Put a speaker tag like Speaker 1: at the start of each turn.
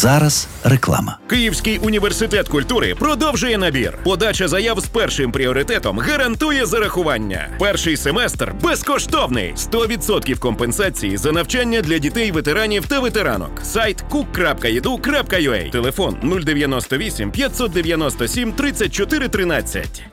Speaker 1: зараз реклама.
Speaker 2: Київський університет культури продовжує набір. Подача заяв з першим пріоритетом гарантує зарахування. Перший семестр безкоштовний. 100% компенсації за навчання для дітей, ветеранів та ветеранок. Сайт cook.edu.ua. Телефон 098 597 34 13.